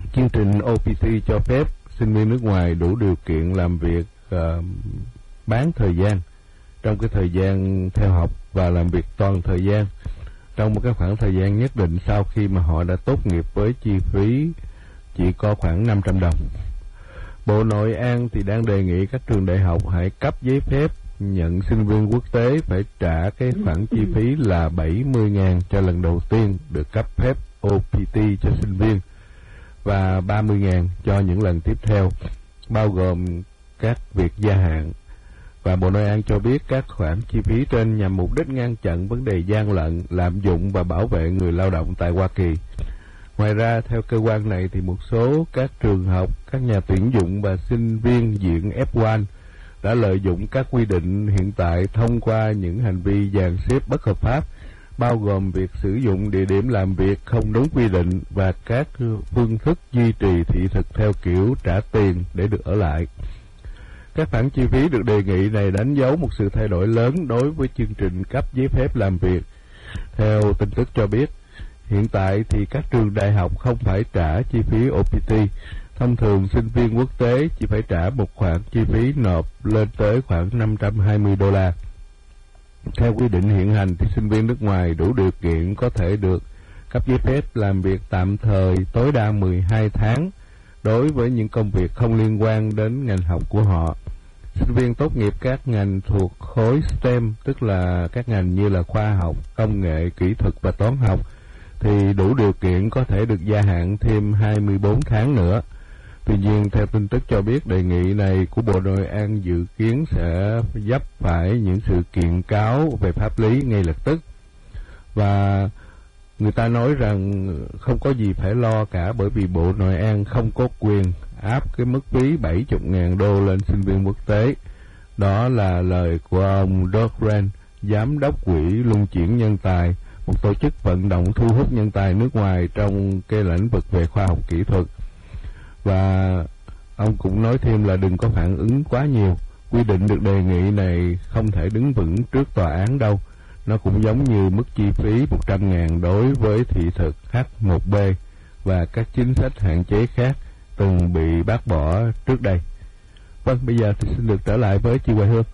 Chương trình OPT cho phép sinh viên nước ngoài đủ điều kiện làm việc bán thời gian trong cái thời gian theo học và làm việc toàn thời gian trong một cái khoảng thời gian nhất định sau khi mà họ đã tốt nghiệp, với chi phí chỉ có khoảng 500 đồng. Bộ Nội an thì đang đề nghị các trường đại học hãy cấp giấy phép nhận sinh viên quốc tế phải trả cái khoản chi phí là 70.000 cho lần đầu tiên được cấp phép OPT cho sinh viên và 30.000 cho những lần tiếp theo, bao gồm các việc gia hạn. Và Bộ Nội an cho biết các khoản chi phí trên nhằm mục đích ngăn chặn vấn đề gian lận, lạm dụng và bảo vệ người lao động tại Hoa Kỳ. Ngoài ra, theo cơ quan này thì một số các trường học, các nhà tuyển dụng và sinh viên diện F1 đã lợi dụng các quy định hiện tại thông qua những hành vi dàn xếp bất hợp pháp, bao gồm việc sử dụng địa điểm làm việc không đúng quy định và các phương thức duy trì thị thực theo kiểu trả tiền để được ở lại. Các khoản chi phí được đề nghị này đánh dấu một sự thay đổi lớn đối với chương trình cấp giấy phép làm việc. Theo tin tức cho biết, hiện tại thì các trường đại học không phải trả chi phí OPT. Thông thường, sinh viên quốc tế chỉ phải trả một khoản chi phí nộp lên tới khoảng $520. Theo quy định hiện hành thì sinh viên nước ngoài đủ điều kiện có thể được cấp giấy phép làm việc tạm thời tối đa 12 tháng đối với những công việc không liên quan đến ngành học của họ. Sinh viên tốt nghiệp các ngành thuộc khối STEM, tức là các ngành như là khoa học, công nghệ, kỹ thuật và toán học, thì đủ điều kiện có thể được gia hạn thêm 24 tháng nữa. Tuy nhiên, theo tin tức cho biết, đề nghị này của Bộ Nội an dự kiến sẽ vấp phải những sự kiện cáo về pháp lý ngay lập tức. Và người ta nói rằng không có gì phải lo cả, bởi vì Bộ Nội an không có quyền áp cái mức phí $70.000 lên sinh viên quốc tế. Đó là lời của ông Doug Grant, Giám đốc Quỹ Luân chuyển Nhân tài, một tổ chức vận động thu hút nhân tài nước ngoài trong cái lĩnh vực về khoa học kỹ thuật. Và ông cũng nói thêm là đừng có phản ứng quá nhiều. Quy định được đề nghị này không thể đứng vững trước tòa án đâu. Nó cũng giống như mức chi phí 100.000 đối với thị thực H1B và các chính sách hạn chế khác từng bị bác bỏ trước đây. Vâng, bây giờ thì xin được trở lại với chị Hoài Hương.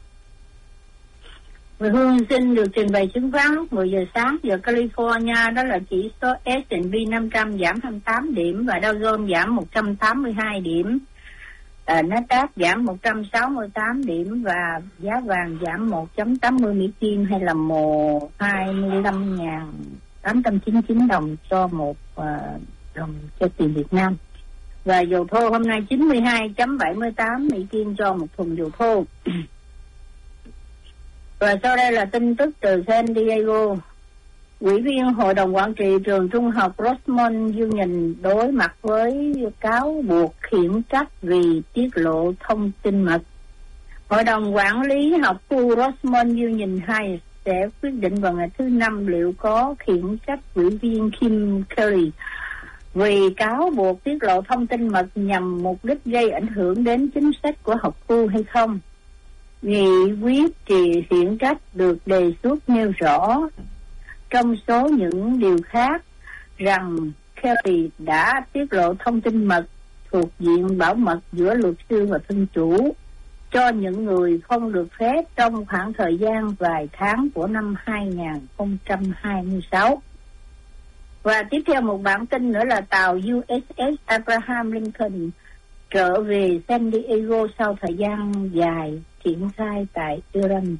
Hoài Hương xin được trình bày chứng khoán lúc 10 giờ sáng giờ California, đó là chỉ số S&P 500 giảm 28 điểm và Dow Jones giảm 182 điểm. Nasdaq giảm 168 điểm và giá vàng giảm 1.80 Mỹ Kim hay là 25.899 đồng cho một đồng cho tiền Việt Nam. Và dầu thô hôm nay 92.78 Mỹ Kim cho một thùng dầu thô. Và sau đây là tin tức từ San Diego. Ủy viên Hội đồng Quản trị trường Trung học Rosemont Union đối mặt với cáo buộc khiển trách vì tiết lộ thông tin mật. Hội đồng Quản lý học khu Rosemont Union Heights sẽ quyết định vào ngày thứ Năm liệu có khiển trách ủy viên Kim Kelly vì cáo buộc tiết lộ thông tin mật nhằm mục đích gây ảnh hưởng đến chính sách của học khu hay không. Nghị quyết khiển trách được đề xuất nêu rõ trong số những điều khác rằng Kelly đã tiết lộ thông tin mật thuộc diện bảo mật giữa luật sư và thân chủ cho những người không được phép trong khoảng thời gian vài tháng của năm 2026. Và tiếp theo một bản tin nữa là tàu USS Abraham Lincoln trở về San Diego sau thời gian dài triển khai tại Iran.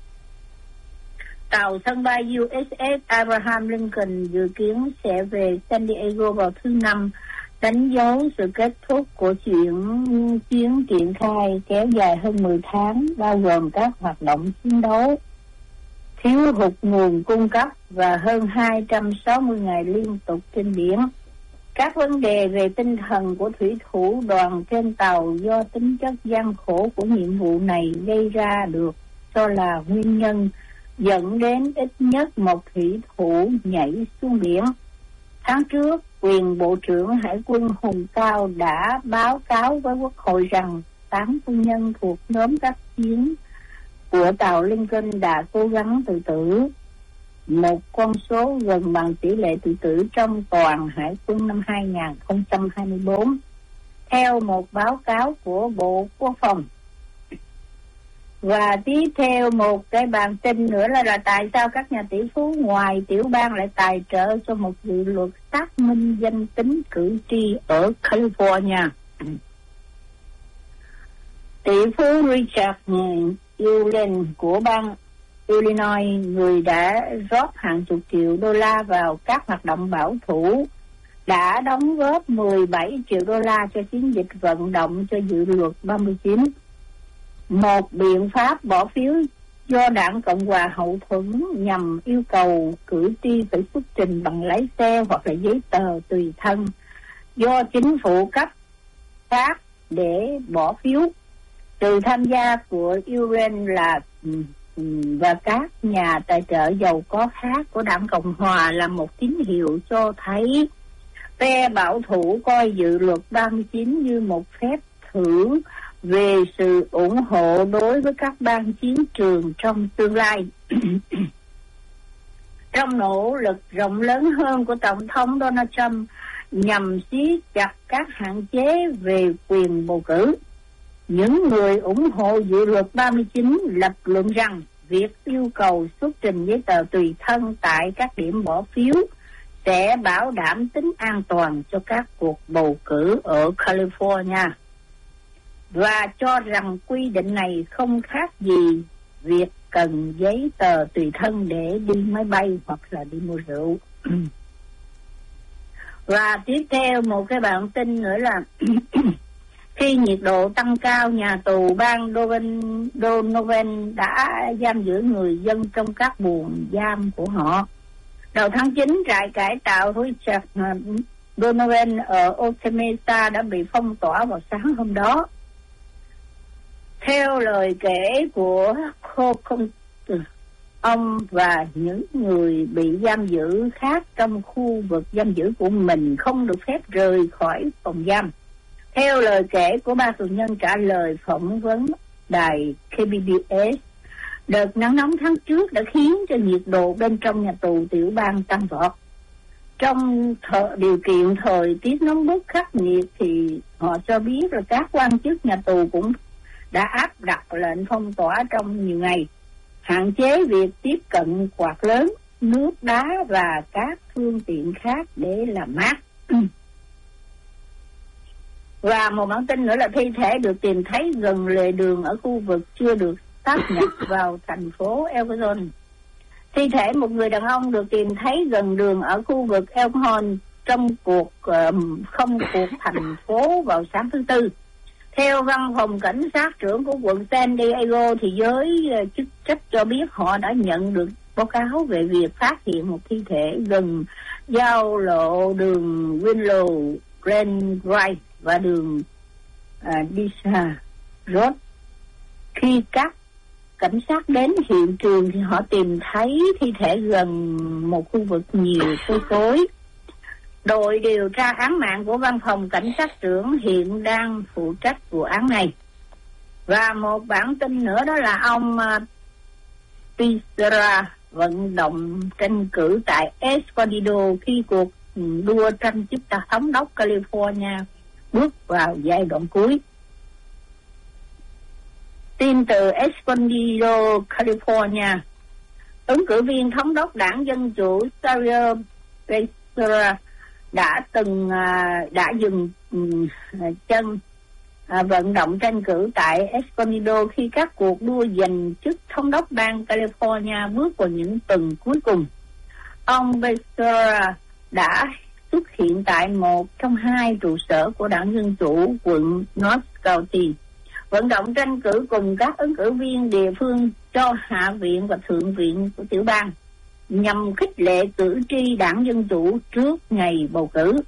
Tàu sân bay USS Abraham Lincoln dự kiến sẽ về San Diego vào thứ Năm, đánh dấu sự kết thúc của chuyến triển khai kéo dài hơn 10 tháng, bao gồm các hoạt động chiến đấu, thiếu hụt nguồn cung cấp và hơn 260 ngày liên tục trên biển. Các vấn đề về tinh thần của thủy thủ đoàn trên tàu do tính chất gian khổ của nhiệm vụ này gây ra được cho là nguyên nhân dẫn đến ít nhất một thủy thủ nhảy xuống biển. Tháng trước, quyền Bộ trưởng Hải quân Hùng Cao đã báo cáo với Quốc hội rằng 8 quân nhân thuộc nhóm tác chiến của tàu Lincoln đã cố gắng tự tử. một con số gần bằng tỷ lệ tự tử trong toàn hải quân năm 2024, theo một báo cáo của Bộ Quốc phòng. Và tiếp theo một cái bản tin nữa là tại sao các nhà tỷ phú ngoài tiểu bang lại tài trợ cho một dự luật xác minh danh tính cử tri ở California. Tỷ phú Richard Uihlein của bang Illinois, người đã rót hàng chục triệu đô la vào các hoạt động bảo thủ, đã đóng góp 17 triệu đô la cho chiến dịch vận động cho dự luật 39, một biện pháp bỏ phiếu do đảng Cộng hòa hậu thuẫn nhằm yêu cầu cử tri phải xuất trình bằng lái xe hoặc là giấy tờ tùy thân do chính phủ cấp phát để bỏ phiếu. Sự tham gia của Uihlein và các nhà tài trợ giàu có khác của đảng Cộng hòa là một tín hiệu cho thấy phe bảo thủ coi dự luật 39 như một phép thử về sự ủng hộ đối với các bang chiến trường trong tương lai. Trong nỗ lực rộng lớn hơn của Tổng thống Donald Trump nhằm siết chặt các hạn chế về quyền bầu cử, những người ủng hộ dự luật 39 lập luận rằng việc yêu cầu xuất trình giấy tờ tùy thân tại các điểm bỏ phiếu sẽ bảo đảm tính an toàn cho các cuộc bầu cử ở California, và cho rằng quy định này không khác gì việc cần giấy tờ tùy thân để đi máy bay hoặc là đi mua rượu. Và tiếp theo một cái bản tin nữa là khi nhiệt độ tăng cao, nhà tù bang Donovan đã giam giữ người dân trong các buồng giam của họ. Đầu tháng 9, trại cải tạo Richard Donovan ở Otay đã bị phong tỏa vào sáng hôm đó. Theo lời kể của ông và những người bị giam giữ khác trong khu vực giam giữ của mình không được phép rời khỏi phòng giam. Theo lời kể của ba tù nhân trả lời phỏng vấn đài KBBS, đợt nắng nóng tháng trước đã khiến cho nhiệt độ bên trong nhà tù tiểu bang tăng vọt. Trong điều kiện thời tiết nóng bức khắc nghiệt thì họ cho biết là các quan chức nhà tù cũng đã áp đặt lệnh phong tỏa trong nhiều ngày, hạn chế việc tiếp cận quạt lớn, nước đá và các phương tiện khác để làm mát. Và một bản tin nữa là thi thể được tìm thấy gần lề đường ở khu vực chưa được sáp nhập vào thành phố Elkhorn. Thi thể một người đàn ông được tìm thấy gần đường ở khu vực Elkhorn trong cuộc thành phố vào sáng thứ Tư. Theo văn phòng cảnh sát trưởng của quận San Diego thì giới chức trách cho biết họ đã nhận được báo cáo về việc phát hiện một thi thể gần giao lộ đường Willow Grand Drive và đường Disa Road. Khi các cảnh sát đến hiện trường thì họ tìm thấy thi thể gần một khu vực nhiều cây cối. Đội điều tra án mạng của văn phòng cảnh sát trưởng hiện đang phụ trách vụ án này. Và một bản tin nữa đó là ông Pizarra vận động tranh cử tại Escondido khi cuộc đua tranh chức thống đốc California bước vào giai đoạn cuối. Tin từ Escondido, California, ứng cử viên thống đốc đảng Dân Chủ Xavier Becerra đã dừng chân vận động tranh cử tại Escondido khi các cuộc đua giành chức thống đốc bang California bước vào những tuần cuối cùng. Ông Becerra đã xuất hiện tại một trong hai trụ sở của đảng Dân Chủ quận North County, vận động tranh cử cùng các ứng cử viên địa phương cho Hạ viện và Thượng viện của tiểu bang, nhằm khích lệ cử tri đảng Dân Chủ trước ngày bầu cử.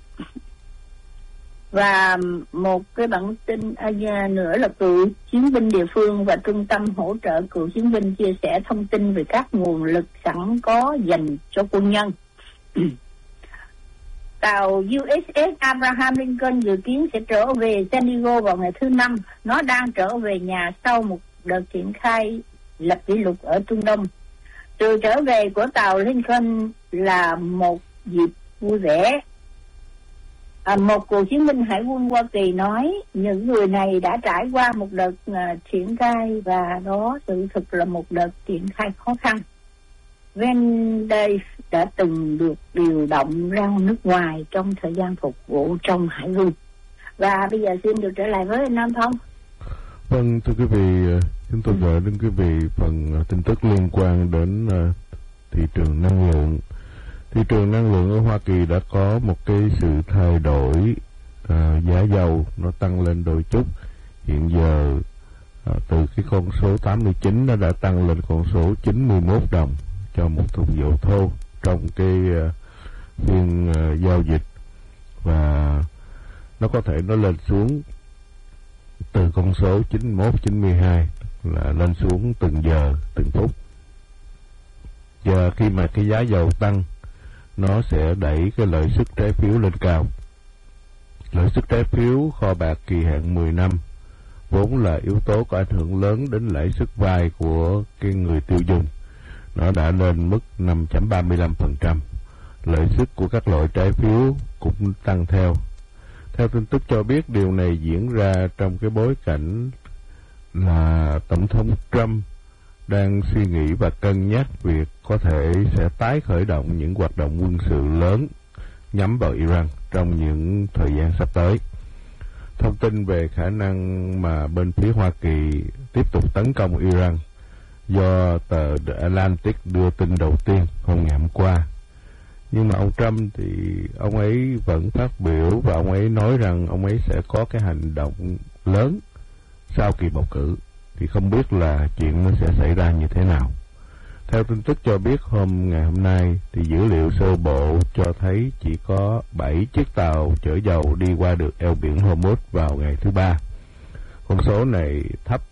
Và một cái bản tin nữa là cựu chiến binh địa phương và trung tâm hỗ trợ cựu chiến binh chia sẻ thông tin về các nguồn lực sẵn có dành cho quân nhân. Tàu USS Abraham Lincoln dự kiến sẽ trở về San Diego vào ngày thứ Năm. Nó đang trở về nhà sau một đợt triển khai lập kỷ lục ở Trung Đông. Sự trở về của tàu Lincoln là một dịp vui vẻ. Một cựu chiến binh Hải quân Hoa Kỳ nói những người này đã trải qua một đợt triển khai, và đó sự thực là một đợt triển khai khó khăn. Vendace đã từng được điều động ra nước ngoài trong thời gian phục vụ trong hải quân. Và bây giờ xin được trở lại với anh Nam Thông. Vâng, thưa quý vị, chúng tôi gửi đến quý vị phần tin tức liên quan đến thị trường năng lượng. Thị trường năng lượng ở Hoa Kỳ đã có một cái sự thay đổi, giá dầu nó tăng lên đôi chút. Hiện giờ từ cái con số 89 nó đã tăng lên con số 91 đồng cho một thùng dầu thô trong cái phiên giao dịch, và nó có thể nó lên xuống từ con số 91, 92 là lên xuống từng giờ, từng phút. Và khi mà cái giá dầu tăng, nó sẽ đẩy cái lợi suất trái phiếu lên cao. Lợi suất trái phiếu kho bạc kỳ hạn 10 năm vốn là yếu tố có ảnh hưởng lớn đến lãi suất vay của cái người tiêu dùng. Nó đã lên mức 5.35%. Lợi suất của các loại trái phiếu cũng tăng theo. Theo tin tức cho biết, điều này diễn ra trong cái bối cảnh là Tổng thống Trump đang suy nghĩ và cân nhắc việc có thể sẽ tái khởi động những hoạt động quân sự lớn nhắm vào Iran trong những thời gian sắp tới. Thông tin về khả năng mà bên phía Hoa Kỳ tiếp tục tấn công Iran do tờ The Atlantic đưa tin đầu tiên hôm ngày hôm qua. Nhưng mà ông Trump thì ông ấy vẫn phát biểu và ông ấy nói rằng ông ấy sẽ có cái hành động lớn sau kỳ bầu cử. Thì không biết là chuyện nó sẽ xảy ra như thế nào. Theo tin tức cho biết ngày hôm nay thì dữ liệu sơ bộ cho thấy chỉ có 7 chiếc tàu chở dầu đi qua được eo biển Hormuz vào ngày thứ Ba. Con số này thấp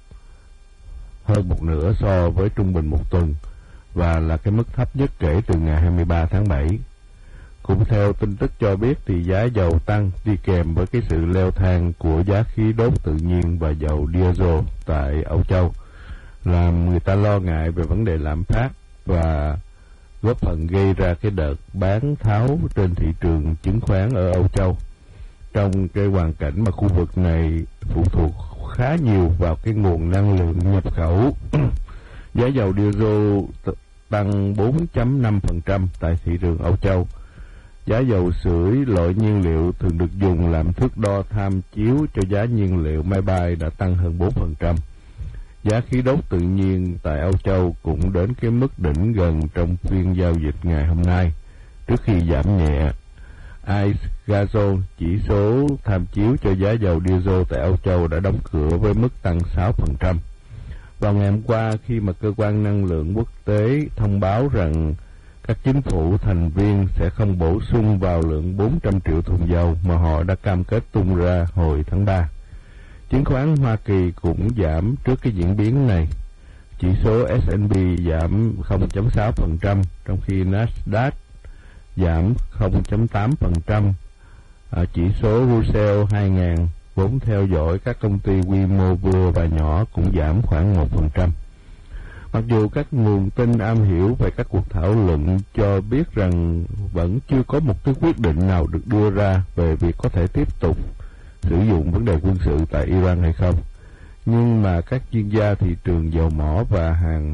hơn một nửa so với trung bình một tuần và là cái mức thấp nhất kể từ ngày 23 tháng 7. Cũng theo tin tức cho biết thì giá dầu tăng đi kèm với cái sự leo thang của giá khí đốt tự nhiên và dầu diesel tại Âu Châu, làm người ta lo ngại về vấn đề lạm phát và góp phần gây ra cái đợt bán tháo trên thị trường chứng khoán ở Âu Châu. Trong cái hoàn cảnh mà khu vực này phụ thuộc khá nhiều vào cái nguồn năng lượng nhập khẩu, giá dầu diesel tăng 4.5% tại thị trường Âu Châu. Giá dầu sưởi, loại nhiên liệu thường được dùng làm thước đo tham chiếu cho giá nhiên liệu máy bay, đã tăng hơn 4%. Giá khí đốt tự nhiên tại Âu Châu cũng đến cái mức đỉnh gần trong phiên giao dịch ngày hôm nay, trước khi giảm nhẹ. ICE Gazol, chỉ số tham chiếu cho giá dầu diesel tại Âu Châu, đã đóng cửa với mức tăng 6%. Vào ngày hôm qua, khi mà cơ quan năng lượng quốc tế thông báo rằng các chính phủ thành viên sẽ không bổ sung vào lượng 400 triệu thùng dầu mà họ đã cam kết tung ra hồi tháng 3. Chứng khoán Hoa Kỳ cũng giảm trước cái diễn biến này. Chỉ số S&P giảm 0.6%, trong khi Nasdaq giảm 0.8%. Chỉ số Russell 2000 vốn theo dõi các công ty quy mô vừa và nhỏ cũng giảm khoảng 1%. Mặc dù các nguồn tin am hiểu về các cuộc thảo luận cho biết rằng vẫn chưa có một cái quyết định nào được đưa ra về việc có thể tiếp tục sử dụng vấn đề quân sự tại Iran hay không, nhưng mà các chuyên gia thị trường dầu mỏ và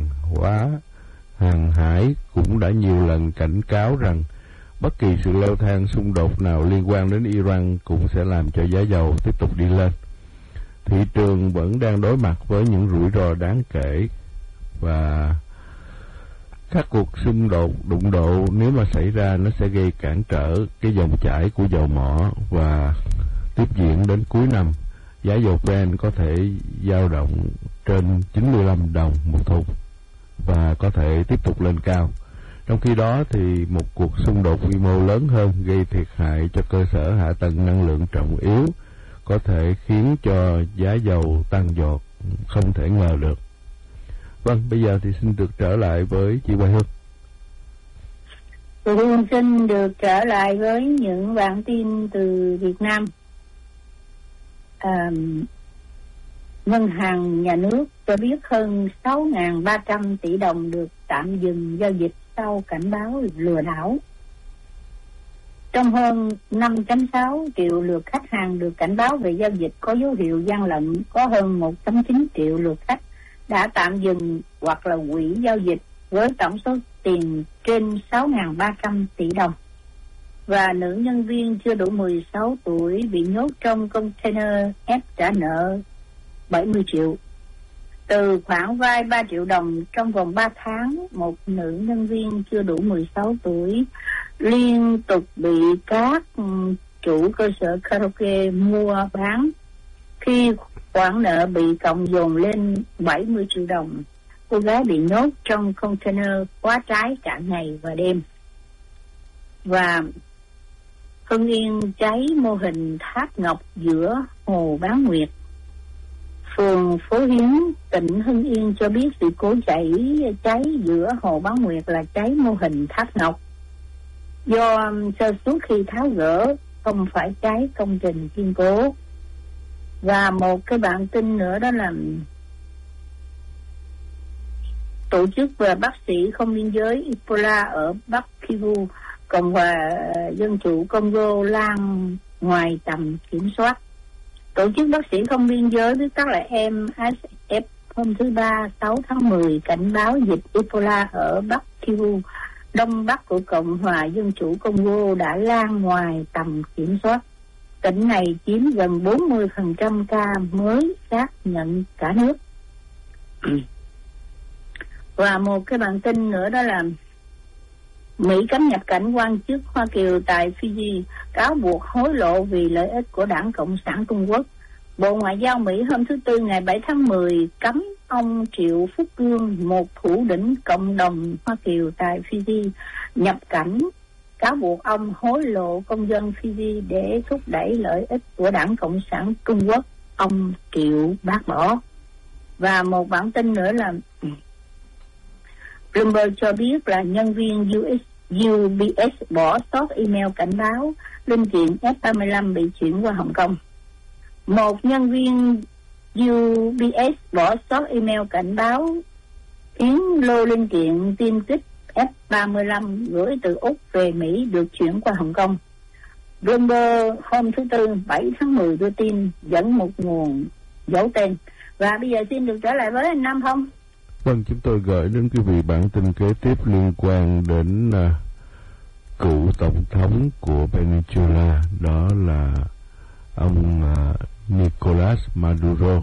hàng hải cũng đã nhiều lần cảnh cáo rằng bất kỳ sự leo thang xung đột nào liên quan đến Iran cũng sẽ làm cho giá dầu tiếp tục đi lên. Thị trường vẫn đang đối mặt với những rủi ro đáng kể, và các cuộc xung đột đụng độ nếu mà xảy ra nó sẽ gây cản trở cái dòng chảy của dầu mỏ, và tiếp diễn đến cuối năm giá dầu Brent có thể dao động trên 95 đồng một thùng và có thể tiếp tục lên cao. Trong khi đó thì một cuộc xung đột quy mô lớn hơn gây thiệt hại cho cơ sở hạ tầng năng lượng trọng yếu có thể khiến cho giá dầu tăng giọt không thể ngờ được. Vâng, bây giờ thì xin được trở lại với chị Hoài Hương. Tôi Hương xin được trở lại với những bản tin từ Việt Nam. Ngân hàng Nhà nước cho biết hơn 6.300 tỷ đồng được tạm dừng giao dịch sau cảnh báo lừa đảo. Trong hơn 5.6 triệu lượt khách hàng được cảnh báo về giao dịch có dấu hiệu gian lận, có hơn 1.9 triệu lượt khách đã tạm dừng hoặc là hủy giao dịch với tổng số tiền trên 6.300 tỷ đồng. Và nữ nhân viên chưa đủ 16 tuổi bị nhốt trong container ép trả nợ 70 triệu. Từ khoản vay 3 triệu đồng trong vòng 3 tháng, một nữ nhân viên chưa đủ 16 tuổi liên tục bị các chủ cơ sở karaoke mua bán khi khoản nợ bị cộng dồn lên 70 triệu đồng. Cô gái bị nhốt trong container khóa trái cả ngày và đêm. Và Hưng Yên cháy mô hình tháp ngọc giữa Hồ Bán Nguyệt. Phường Phố Hiến, tỉnh Hưng Yên cho biết sự cố cháy giữa Hồ Bán Nguyệt là cháy mô hình tháp ngọc do sơ suất khi tháo gỡ, không phải cháy công trình kiên cố. Và một cái bản tin nữa đó là tổ chức và bác sĩ không biên giới Ebola ở Bắc Kivu, Cộng hòa Dân chủ Congo lan ngoài tầm kiểm soát. Tổ chức bác sĩ không biên giới viết tắt là MSF hôm thứ Ba 6 tháng 10 cảnh báo dịch Ebola ở Bắc Kivu, đông bắc của Cộng hòa Dân chủ Congo đã lan ngoài tầm kiểm soát. Tỉnh này chiếm gần 40% ca mới xác nhận cả nước. Và một cái bản tin nữa đó là Mỹ cấm nhập cảnh quan chức Hoa Kiều tại Fiji, cáo buộc hối lộ vì lợi ích của Đảng Cộng sản Trung Quốc. Bộ Ngoại giao Mỹ hôm thứ Tư ngày 7 tháng 10 cấm ông Triệu Phúc Cương, một thủ lĩnh cộng đồng Hoa Kiều tại Fiji, nhập cảnh, cáo buộc ông hối lộ công dân Fiji để thúc đẩy lợi ích của Đảng Cộng sản Trung Quốc. Ông Triệu bác bỏ. Và một bản tin nữa là Bloomberg cho biết là nhân viên UBS bỏ sót email cảnh báo linh kiện F-35 bị chuyển qua Hồng Kông. Một nhân viên UBS bỏ sót email cảnh báo khiến lô linh kiện tiêm kích F-35 gửi từ Úc về Mỹ được chuyển qua Hồng Kông. Bloomberg hôm thứ Tư 7 tháng 10 đưa tin dẫn một nguồn giấu tên. Và bây giờ xin được trở lại với anh Nam Phong. Vâng, chúng tôi gửi đến quý vị bản tin kế tiếp liên quan đến cựu tổng thống của Venezuela, đó là ông Nicolas Maduro.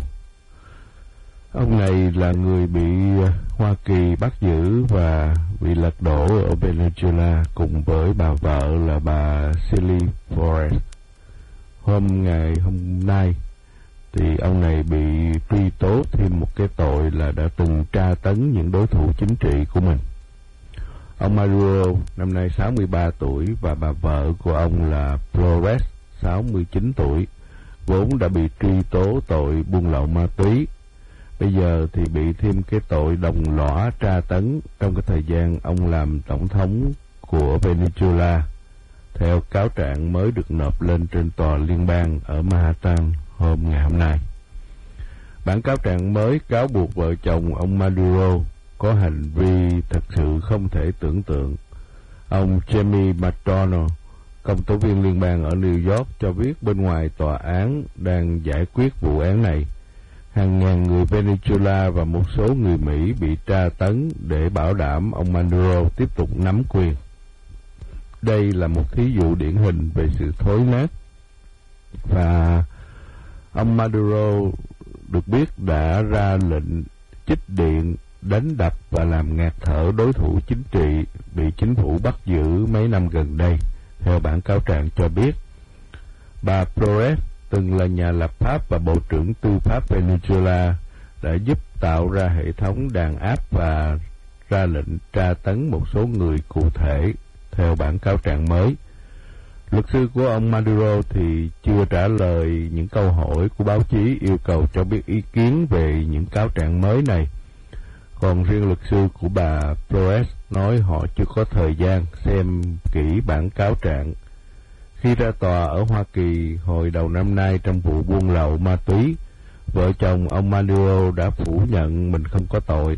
Ông này là người bị Hoa Kỳ bắt giữ và bị lật đổ ở Venezuela cùng với bà vợ là bà Celia Flores. Hôm nay thì ông này bị truy tố thêm một cái tội là đã từng tra tấn những đối thủ chính trị của mình. Ông Maduro năm nay 63 tuổi và bà vợ của ông là Flores 69 tuổi, vốn đã bị truy tố tội buôn lậu ma túy. Bây giờ thì bị thêm cái tội đồng lõa tra tấn trong cái thời gian ông làm tổng thống của Venezuela, theo cáo trạng mới được nộp lên trên tòa liên bang ở Manhattan ngày hôm nay. Bản cáo trạng mới cáo buộc vợ chồng ông Maduro có hành vi thật sự không thể tưởng tượng. Ông Jamie McDonnell, công tố viên liên bang ở New York, cho biết bên ngoài tòa án đang giải quyết vụ án này, hàng ngàn người Venezuela và một số người Mỹ bị tra tấn để bảo đảm ông Maduro tiếp tục nắm quyền. Đây là một thí dụ điển hình về sự thối nát, và ông Maduro được biết đã ra lệnh chích điện, đánh đập và làm ngạt thở đối thủ chính trị bị chính phủ bắt giữ mấy năm gần đây, theo bản cáo trạng cho biết. Bà Flores từng là nhà lập pháp và bộ trưởng tư pháp Venezuela, đã giúp tạo ra hệ thống đàn áp và ra lệnh tra tấn một số người cụ thể, theo bản cáo trạng mới. Luật sư của ông Maduro thì chưa trả lời những câu hỏi của báo chí yêu cầu cho biết ý kiến về những cáo trạng mới này. Còn riêng luật sư của bà Flores nói họ chưa có thời gian xem kỹ bản cáo trạng. Khi ra tòa ở Hoa Kỳ hồi đầu năm nay trong vụ buôn lậu ma túy, vợ chồng ông Maduro đã phủ nhận mình không có tội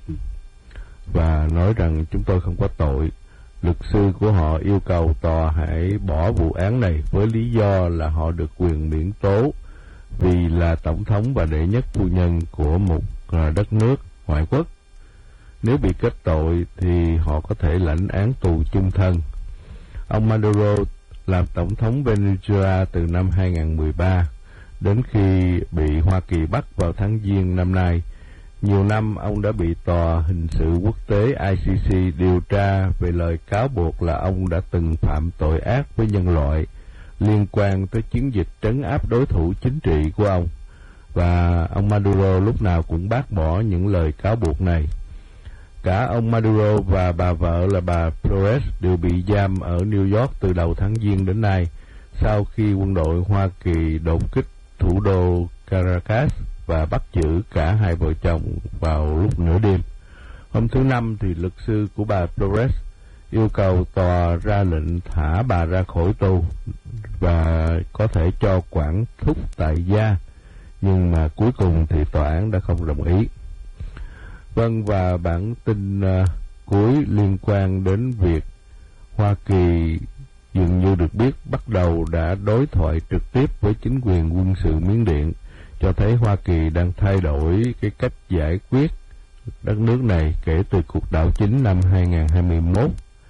và nói rằng chúng tôi không có tội. Luật sư của họ yêu cầu tòa hãy bỏ vụ án này với lý do là họ được quyền miễn tố vì là tổng thống và đệ nhất phu nhân của một đất nước ngoại quốc. Nếu bị kết tội thì họ có thể lãnh án tù chung thân. Ông Maduro làm tổng thống Venezuela từ năm 2013 đến khi bị Hoa Kỳ bắt vào tháng Giêng năm nay. Nhiều năm ông đã bị Tòa Hình sự Quốc tế ICC điều tra về lời cáo buộc là ông đã từng phạm tội ác với nhân loại liên quan tới chiến dịch trấn áp đối thủ chính trị của ông. Và ông Maduro lúc nào cũng bác bỏ những lời cáo buộc này. Cả ông Maduro và bà vợ là bà Flores đều bị giam ở New York từ đầu tháng Giêng đến nay sau khi quân đội Hoa Kỳ đột kích thủ đô Caracas và bắt giữ cả hai vợ chồng vào lúc nửa đêm. Hôm thứ Năm thì luật sư của bà Flores yêu cầu tòa ra lệnh thả bà ra khỏi tù và có thể cho quản thúc tại gia, nhưng mà cuối cùng thì tòa án đã không đồng ý. Vâng, và bản tin cuối liên quan đến việc Hoa Kỳ dường như được biết bắt đầu đã đối thoại trực tiếp với chính quyền quân sự Miến Điện, cho thấy Hoa Kỳ đang thay đổi cái cách giải quyết đất nước này kể từ cuộc đảo chính năm 2021.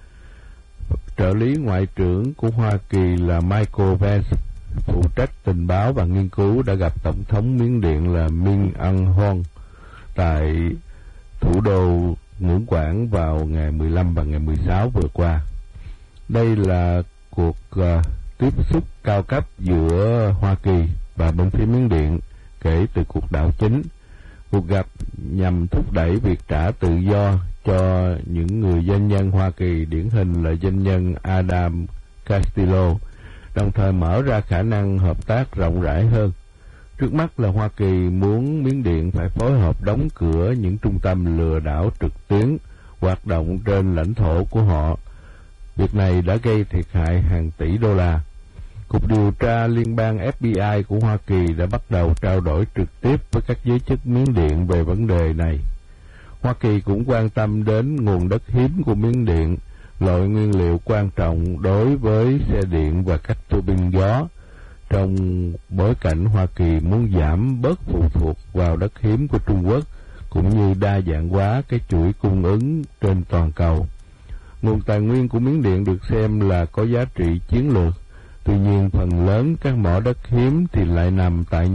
Trợ lý ngoại trưởng của Hoa Kỳ là Michael Vance, phụ trách tình báo và nghiên cứu, đã gặp Tổng thống Miến Điện là Min Aung Hlaing tại thủ đô Ngũ Quảng vào ngày 15 và ngày 16 vừa qua. Đây là cuộc tiếp xúc cao cấp giữa Hoa Kỳ và bên phía Miến Điện kể từ cuộc đảo chính. Cuộc gặp nhằm thúc đẩy việc trả tự do cho những người doanh nhân Hoa Kỳ, điển hình là doanh nhân Adam Castillo, đồng thời mở ra khả năng hợp tác rộng rãi hơn. Trước mắt là Hoa Kỳ muốn Miến Điện phải phối hợp đóng cửa những trung tâm lừa đảo trực tuyến hoạt động trên lãnh thổ của họ. Việc này đã gây thiệt hại hàng tỷ đô la. Cục điều tra liên bang FBI của Hoa Kỳ đã bắt đầu trao đổi trực tiếp với các giới chức Miến Điện về vấn đề này. Hoa Kỳ cũng quan tâm đến nguồn đất hiếm của Miến Điện, loại nguyên liệu quan trọng đối với xe điện và các tua bin gió, trong bối cảnh Hoa Kỳ muốn giảm bớt phụ thuộc vào đất hiếm của Trung Quốc, cũng như đa dạng hóa cái chuỗi cung ứng trên toàn cầu. Nguồn tài nguyên của Miến Điện được xem là có giá trị chiến lược. Tuy nhiên, phần lớn các mỏ đất hiếm thì lại nằm tại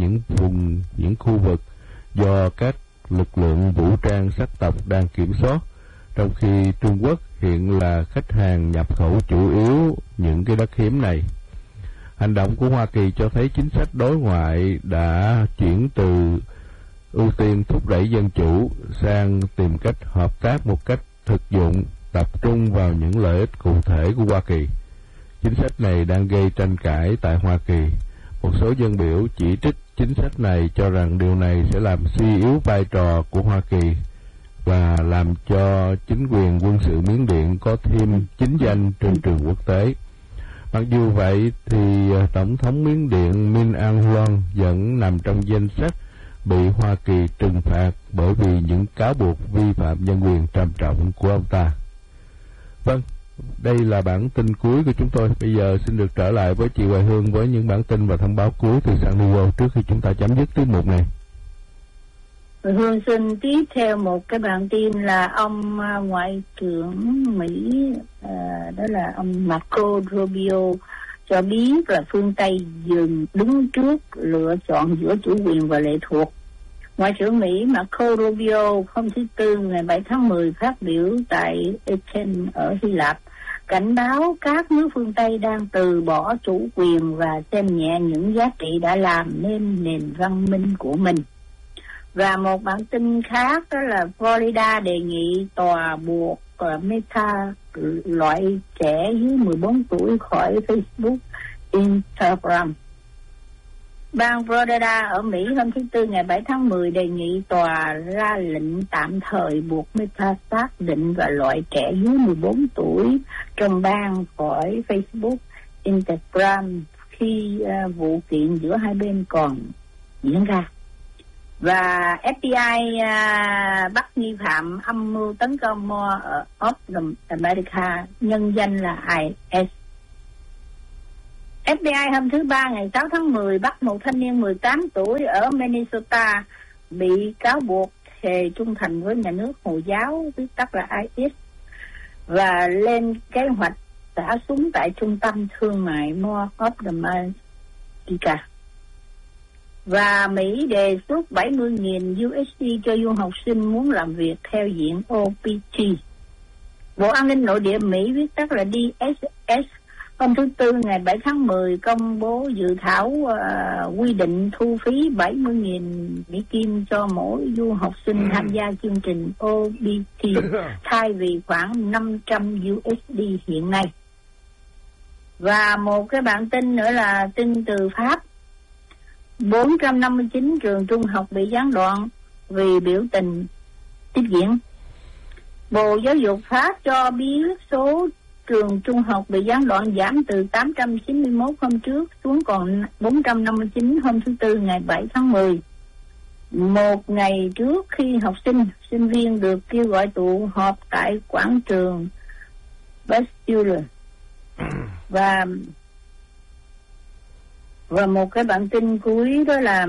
những khu vực do các lực lượng vũ trang sắc tộc đang kiểm soát, trong khi Trung Quốc hiện là khách hàng nhập khẩu chủ yếu những cái đất hiếm này. Hành động của Hoa Kỳ cho thấy chính sách đối ngoại đã chuyển từ ưu tiên thúc đẩy dân chủ sang tìm cách hợp tác một cách thực dụng, tập trung vào những lợi ích cụ thể của Hoa Kỳ. Chính sách này đang gây tranh cãi tại Hoa Kỳ. Một số dân biểu chỉ trích chính sách này, cho rằng điều này sẽ làm suy yếu vai trò của Hoa Kỳ và làm cho chính quyền quân sự Miến Điện có thêm chính danh trên trường quốc tế. Mặc dù vậy thì Tổng thống Miến Điện Min Aung Hlaing vẫn nằm trong danh sách bị Hoa Kỳ trừng phạt bởi vì những cáo buộc vi phạm nhân quyền trầm trọng của ông ta. Vâng, đây là bản tin cuối của chúng tôi. Bây giờ xin được trở lại với chị Hoài Hương với những bản tin và thông báo cuối từ San Diego trước khi chúng ta chấm dứt tiết mục này. Hương xin tiếp theo một cái bản tin là ông Ngoại trưởng Mỹ, đó là ông Marco Rubio, cho biết là phương Tây dừng đứng trước lựa chọn giữa chủ quyền và lệ thuộc. Ngoại trưởng Mỹ Marco Rubio hôm thứ Tư ngày 7 tháng 10 phát biểu tại Athens ở Hy Lạp, cảnh báo các nước phương Tây đang từ bỏ chủ quyền và xem nhẹ những giá trị đã làm nên nền văn minh của mình. Và một bản tin khác đó là Florida đề nghị tòa buộc Meta loại trẻ dưới 14 tuổi khỏi Facebook, Instagram. Bang Florida ở Mỹ hôm thứ Tư ngày 7 tháng 10 đề nghị tòa ra lệnh tạm thời buộc Meta xác định và loại trẻ dưới 14 tuổi trong bang khỏi Facebook, Instagram khi vụ kiện giữa hai bên còn diễn ra. Và FBI bắt nghi phạm âm mưu tấn công Mall of America, nhân danh là IS. FBI hôm thứ Ba ngày 6 tháng 10 bắt một thanh niên 18 tuổi ở Minnesota bị cáo buộc thề trung thành với nhà nước Hồi giáo, viết tắt là IS, và lên kế hoạch xả súng tại trung tâm thương mại Mall of America. Và Mỹ đề xuất 70.000 USD cho du học sinh muốn làm việc theo diện OPT. Bộ An ninh Nội địa Mỹ, viết tắt là DSS, hôm thứ Tư ngày 7 tháng 10 công bố dự thảo quy định thu phí 70.000 Mỹ Kim cho mỗi du học sinh tham gia chương trình OPT thay vì khoảng 500 USD hiện nay. Và một cái bản tin nữa là tin từ Pháp. 459 trường trung học bị gián đoạn vì biểu tình tiếp diễn. Bộ Giáo dục Pháp cho biết số trường trung học bị gián đoạn giảm từ 891 hôm trước xuống còn 459 hôm thứ Tư ngày 7 tháng 10. Một ngày trước khi học sinh viên được kêu gọi tụ họp tại quảng trường Bastille. Và một cái bản tin cuối đó là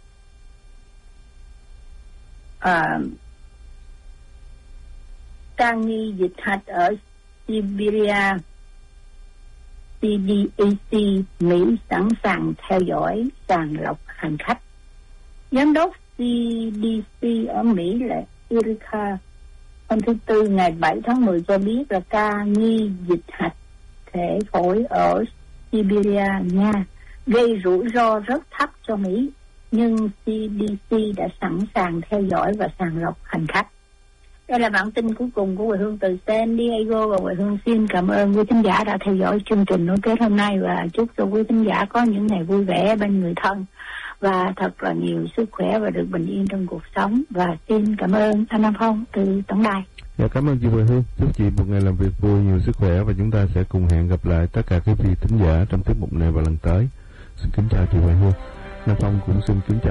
ca nghi dịch hạch ở Siberia. CDC Mỹ sẵn sàng theo dõi sàng lọc hành khách. Giám đốc CDC ở Mỹ là Erika hôm thứ Tư ngày 7 tháng 10 cho biết là ca nghi dịch hạch thể phổi ở Siberia, Nga gây rủi ro rất thấp cho Mỹ, nhưng CDC đã sẵn sàng theo dõi và sàng lọc hành khách. Đây là bản tin cuối cùng của Quê Hương từ San Diego, và Quê Hương xin cảm ơn quý thính giả đã theo dõi chương trình nối kết hôm nay, và chúc cho quý thính giả có những ngày vui vẻ bên người thân và thật là nhiều sức khỏe và được bình yên trong cuộc sống. Và xin cảm ơn anh Nam Phong từ tổng đài. Dạ, cảm ơn chị Quê Hương. Chúc chị một ngày làm việc vui, nhiều sức khỏe, và chúng ta sẽ cùng hẹn gặp lại tất cả các vị thính giả trong tiết mục này vào lần tới. Xin kính chào chị Quê Hương. Nam Phong cũng xin kính chào